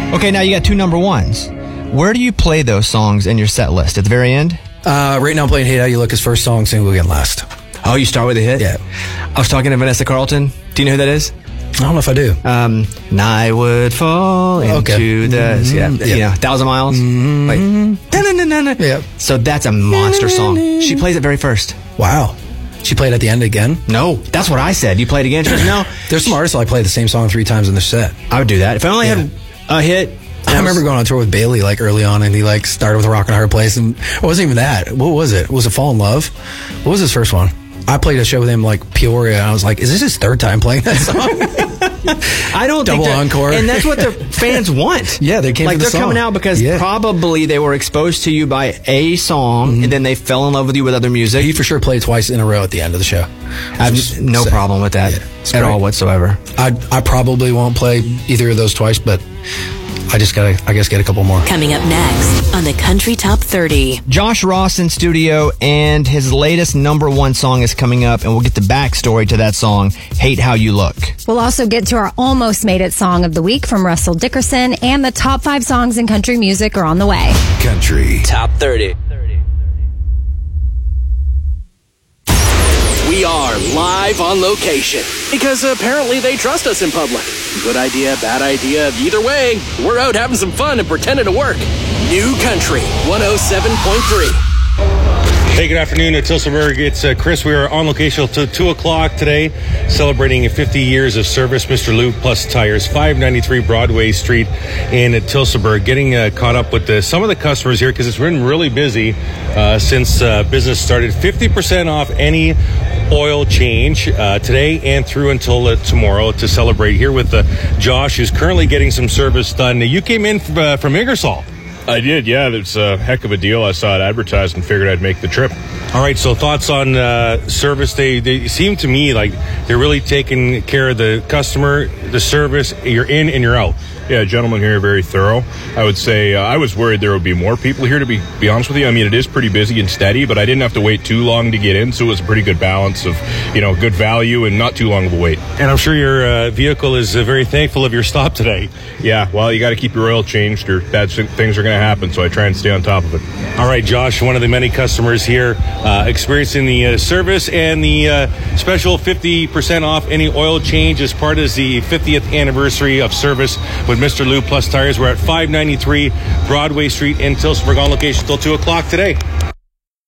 Okay, now you got two number ones. Where do you play those songs in your set list? At the very end? Right now I'm playing Hate How You Look as first song, single again last. Oh, you start with a hit? Yeah. I was talking to Vanessa Carlton. Do you know who that is? I don't know if I do. And I would fall into the... Yeah, you know, 1,000 Miles. Like, da-na-na-na-na. Yeah. So that's a monster song. She plays it very first. Wow. She played at the end again? No, that's what I said. You played again? She goes, no. There's some artists that play the same song 3 times in their set. I would do that. If I only had a hit... I remember going on tour with Bailey like early on, and he like started with Rockin' Hard Place, and it wasn't even that. What was it? Was it Fall in Love? What was his first one? I played a show with him like Peoria, and I was like, is this his third time playing that song? I don't Double think encore. And that's what the fans want. Yeah, they came like for the they're song. coming out because probably they were exposed to you by a song, and then they fell in love with you with other music. He for sure played twice in a row at the end of the show. I have no problem with that at all whatsoever. I probably won't play either of those twice, but I guess get a couple more. Coming up next on the Country Top 30. Josh Ross in studio, and his latest number one song is coming up, and we'll get the backstory to that song, Hate How You Look. We'll also get to our Almost Made It song of the week from Russell Dickerson, and the top 5 songs in country music are on the way. Country Top 30. We are live on location because apparently they trust us in public. Good idea, bad idea, either way, we're out having some fun and pretending to work. New Country 107.3. Hey, good afternoon at Tilsonburg. It's Chris. We are on location till 2 o'clock today, celebrating 50 years of service. Mr. Lube Plus Tires, 593 Broadway Street in Tilsonburg. Getting caught up with some of the customers here because it's been really busy since business started. 50% off any oil change today and through until tomorrow to celebrate here with Josh, who's currently getting some service done. You came in from Ingersoll. I did, yeah. It's a heck of a deal. I saw it advertised and figured I'd make the trip. All right, so thoughts on service. They seem to me like they're really taking care of the customer, the service. You're in and you're out. Yeah, gentlemen here are very thorough. I would say I was worried there would be more people here, to be honest with you. I mean, it is pretty busy and steady, but I didn't have to wait too long to get in, so it was a pretty good balance of, good value and not too long of a wait. And I'm sure your vehicle is very thankful of your stop today. Yeah, well, you got to keep your oil changed or bad things are going to happen, so I try and stay on top of it. All right, Josh, one of the many customers here experiencing the service and the special 50% off any oil change as part of the 50th anniversary of service with Mr. Lube Plus Tires. We're at 593 Broadway Street in Tilsonburg on location till 2 o'clock today.